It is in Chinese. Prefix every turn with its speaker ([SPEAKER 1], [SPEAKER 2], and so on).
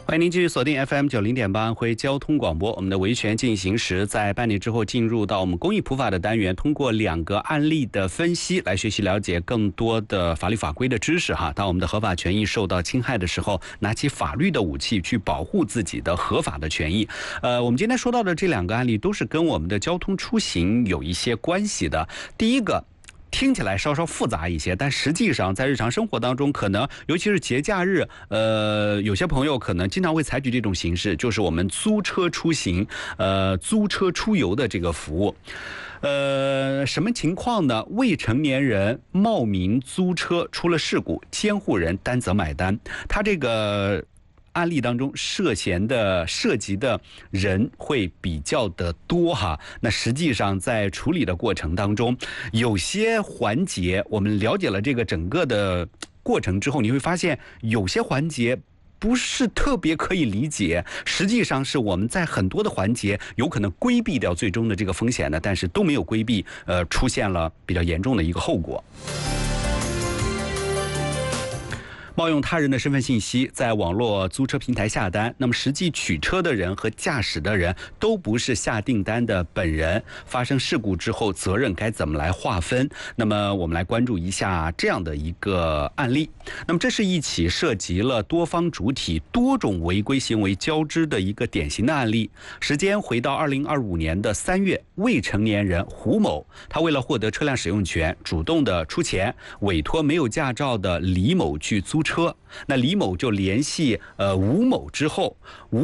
[SPEAKER 1] 欢迎您继续锁定 FM90.8安徽交通广播。我们的维权进行时，在半点之后进入到我们公益普法的单元，通过2个案例的分析来学习了解更多的法律法规的知识哈。当我们的合法权益受到侵害的时候，拿起法律的武器去保护自己的合法的权益。我们今天说到的这2个案例都是跟我们的交通出行有一些关系的。第一个听起来稍稍复杂一些，但实际上在日常生活当中，可能尤其是节假日，有些朋友可能经常会采取这种形式，就是我们租车出行，租车出游的这个服务。什么情况呢？未成年人冒名租车出了事故，监护人担责买单。他这个案例当中涉及的人会比较的多哈。那实际上在处理的过程当中，有些环节我们了解了这个整个的过程之后，你会发现有些环节不是特别可以理解，实际上是我们在很多的环节有可能规避掉最终的这个风险的，但是都没有规避，出现了比较严重的一个后果。冒用他人的身份信息在网络租车平台下单，那么实际取车的人和驾驶的人都不是下订单的本人，发生事故之后责任该怎么来划分？那么我们来关注一下这样的一个案例。那么这是一起涉及了多方主体多种违规行为交织的一个典型的案例。时间回到2025年的3月，未成年人胡某，他为了获得车辆使用权，主动的出钱委托没有驾照的李某去租车。那李某就联系吴某之后，吴